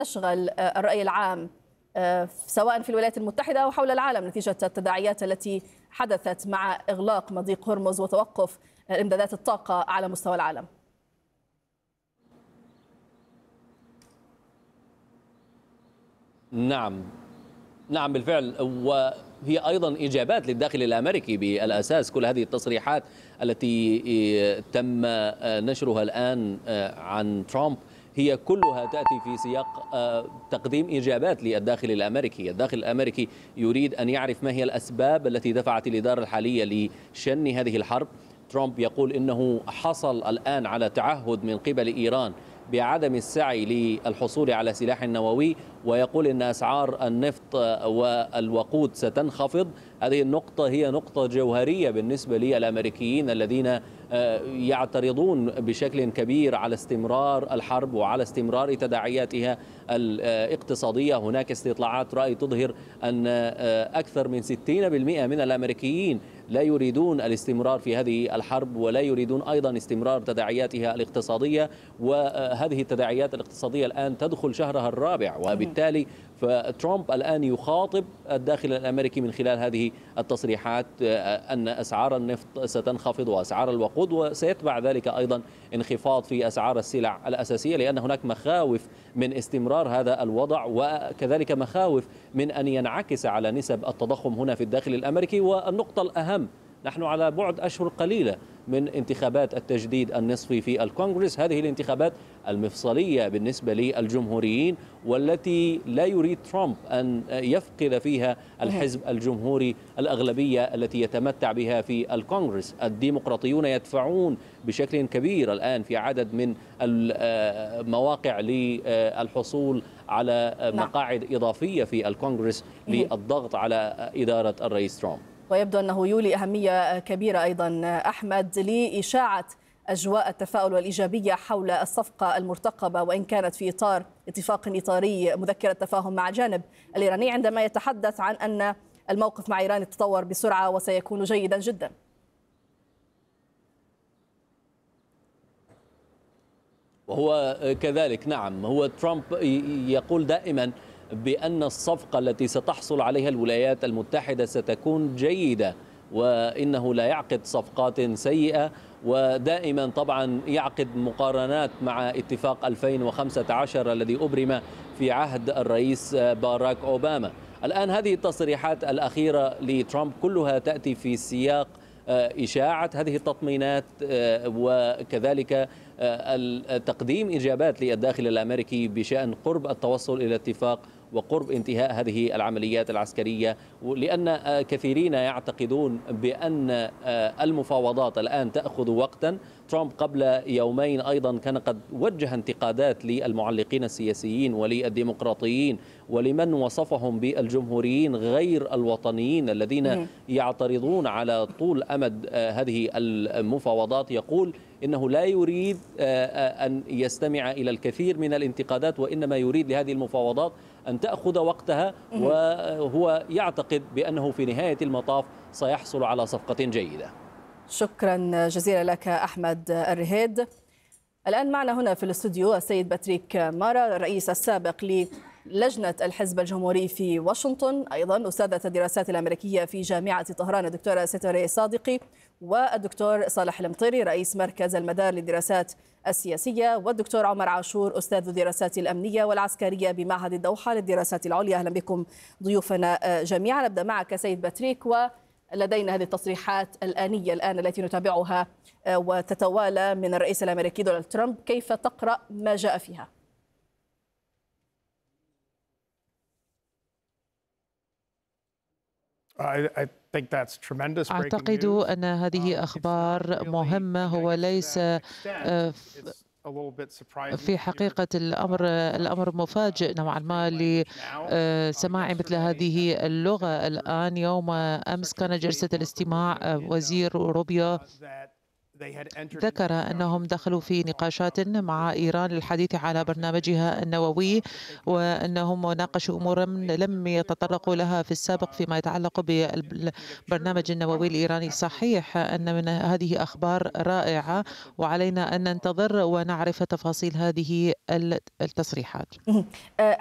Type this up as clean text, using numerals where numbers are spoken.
تشغل الرأي العام سواء في الولايات المتحدة أو حول العالم نتيجة التداعيات التي حدثت مع إغلاق مضيق هرمز وتوقف إمدادات الطاقة على مستوى العالم؟ نعم، نعم بالفعل، وهي أيضا إجابات للداخل الأمريكي بالأساس. كل هذه التصريحات التي تم نشرها الآن عن ترامب هي كلها تأتي في سياق تقديم إجابات للداخل الأمريكي. الداخل الأمريكي يريد أن يعرف ما هي الأسباب التي دفعت الإدارة الحالية لشن هذه الحرب. ترامب يقول إنه حصل الآن على تعهد من قبل إيران بعدم السعي للحصول على سلاح نووي، ويقول إن أسعار النفط والوقود ستنخفض. هذه النقطة هي نقطة جوهرية بالنسبة للأمريكيين الذين يعترضون بشكل كبير على استمرار الحرب وعلى استمرار تداعياتها الاقتصادية. هناك استطلاعات رأي تظهر أن أكثر من 60% من الأمريكيين لا يريدون الاستمرار في هذه الحرب، ولا يريدون أيضا استمرار تداعياتها الاقتصادية. وهذه التداعيات الاقتصادية الآن تدخل شهرها الرابع، وبالتالي فترامب الآن يخاطب الداخل الأمريكي من خلال هذه التصريحات أن أسعار النفط ستنخفض وأسعار الوقود، وسيتبع ذلك أيضا انخفاض في أسعار السلع الأساسية، لأن هناك مخاوف من استمرار هذا الوضع، وكذلك مخاوف من أن ينعكس على نسب التضخم هنا في الداخل الأمريكي. والنقطة الأهم، نحن على بعد أشهر قليلة من انتخابات التجديد النصفي في الكونغرس. هذه الانتخابات المفصلية بالنسبة للجمهوريين، والتي لا يريد ترامب أن يفقد فيها الحزب الجمهوري الأغلبية التي يتمتع بها في الكونغرس. الديمقراطيون يدفعون بشكل كبير الآن في عدد من المواقع للحصول على مقاعد إضافية في الكونغرس للضغط على إدارة الرئيس ترامب. ويبدو أنه يولي أهمية كبيرة أيضا أحمد لإشاعة أجواء التفاؤل والإيجابية حول الصفقة المرتقبة، وإن كانت في إطار اتفاق إطاري مذكرة تفاهم مع الجانب الإيراني، عندما يتحدث عن أن الموقف مع إيران يتطور بسرعة وسيكون جيدا جدا. وهو كذلك، نعم، هو ترامب يقول دائما بأن الصفقة التي ستحصل عليها الولايات المتحدة ستكون جيدة، وإنه لا يعقد صفقات سيئة. ودائما طبعا يعقد مقارنات مع اتفاق 2015 الذي أبرم في عهد الرئيس باراك أوباما. الآن هذه التصريحات الأخيرة لترامب كلها تأتي في سياق إشاعة هذه التطمينات، وكذلك تقديم إجابات للداخل الأمريكي بشأن قرب التوصل إلى اتفاق وقرب انتهاء هذه العمليات العسكرية. لأن كثيرين يعتقدون بأن المفاوضات الآن تأخذ وقتا. ترامب قبل يومين أيضا كان قد وجه انتقادات للمعلقين السياسيين وللديمقراطيين ولمن وصفهم بالجمهوريين غير الوطنيين الذين يعترضون على طول أمد هذه المفاوضات. يقول إنه لا يريد أن يستمع إلى الكثير من الانتقادات، وإنما يريد لهذه المفاوضات أن تأخذ وقتها، وهو يعتقد بأنه في نهاية المطاف سيحصل على صفقة جيدة. شكرا جزيلا لك أحمد الرهيد. الآن معنا هنا في الاستوديو السيد باتريك مارا، الرئيس السابق للجنة الحزب الجمهوري في واشنطن، أيضا أستاذة الدراسات الأمريكية في جامعة طهران الدكتورة ستري صادقي، والدكتور صالح المطيري رئيس مركز المدار للدراسات السياسية، والدكتور عمر عاشور أستاذ الدراسات الأمنية والعسكرية بمعهد الدوحة للدراسات العليا. أهلا بكم ضيوفنا جميعا. نبدأ معك سيد باتريك، ولدينا هذه التصريحات الآنية الآن التي نتابعها وتتوالى من الرئيس الأمريكي دونالد ترامب، كيف تقرأ ما جاء فيها؟ أعتقد أن هذه أخبار مهمة. هو ليس في حقيقة الأمر مفاجئ نوعا ما لسماع مثل هذه اللغة الآن. يوم أمس كان جلسة الاستماع وزير روبيو ذكر أنهم دخلوا في نقاشات مع إيران للحديث على برنامجها النووي، وأنهم ناقشوا أمورا لم يتطرقوا لها في السابق فيما يتعلق بالبرنامج النووي الإيراني. صحيح أن من هذه أخبار رائعة، وعلينا أن ننتظر ونعرف تفاصيل هذه التصريحات.